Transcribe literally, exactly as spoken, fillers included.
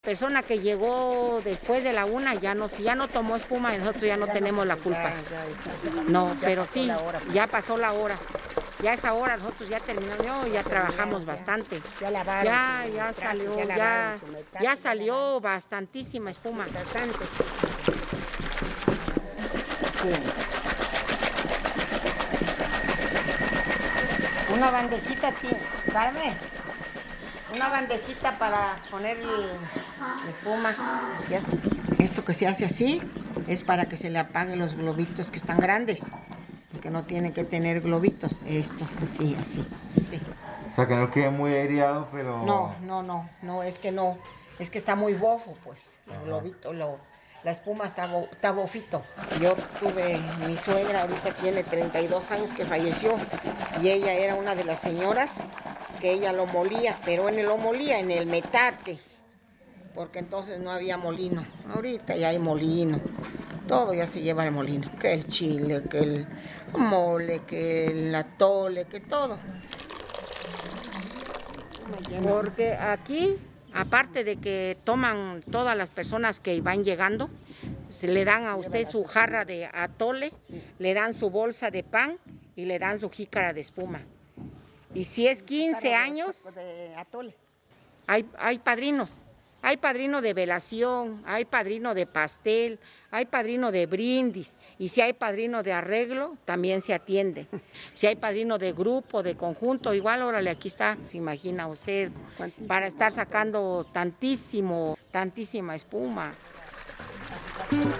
Persona que llegó después de la una, ya no, si ya no tomó espuma, nosotros ya no tenemos la culpa. No, pero sí, ya pasó la hora. Ya esa hora nosotros ya terminamos, ya trabajamos bastante. Ya, ya salió, ya, ya salió bastantísima espuma. Sí. Una bandejita, tía. Carmen. Una bandejita para poner la espuma. Ya. Esto que se hace así es para que se le apaguen los globitos que están grandes. Porque no tienen que tener globitos. Esto, así, así. Sí. O sea, que no quede muy aireado, pero... No, no, no, no, es que no. Es que está muy bofo, pues. El globito, lo, la espuma está, bo, está bofito. Yo tuve, mi suegra ahorita tiene treinta y dos años que falleció. Y ella era una de las señoras que ella lo molía, pero en el, lo molía en el metate, porque entonces no había molino. Ahorita ya hay molino, todo ya se lleva al molino, que el chile, que el mole, que el atole, que todo. Porque aquí, aparte de que toman todas las personas que van llegando, se le dan a usted su jarra de atole, le dan su bolsa de pan y le dan su jícara de espuma. Y si es quince años, hay, hay padrinos. Hay padrino de velación, hay padrino de pastel, hay padrino de brindis. Y si hay padrino de arreglo, también se atiende. Si hay padrino de grupo, de conjunto, igual, órale, aquí está. Se imagina usted, para estar sacando tantísimo, tantísima espuma.